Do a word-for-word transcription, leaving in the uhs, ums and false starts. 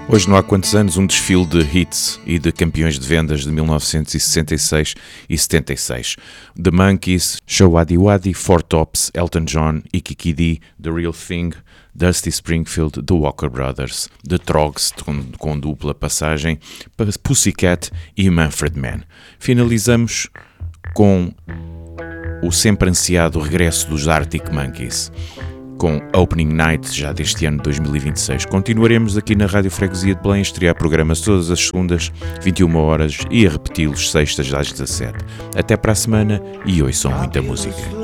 Hoje não há quantos anos, um desfile de hits e de campeões de vendas de mil novecentos e sessenta e seis e setenta e seis. The Monkees, Show Waddy Waddy, Four Tops, Elton John, Kiki Dee, The Real Thing, Dusty Springfield, The Walker Brothers, The Troggs, com, com dupla passagem, Pussycat e Manfred Mann. Finalizamos com o sempre ansiado regresso dos Arctic Monkeys, com Opening Night já deste ano de dois mil e vinte e seis. Continuaremos aqui na Rádio Freguesia de Belém a estrear programas todas as segundas, vinte e uma horas, e a repeti-los sextas às dezassete. Até para a semana e ouçam muita música.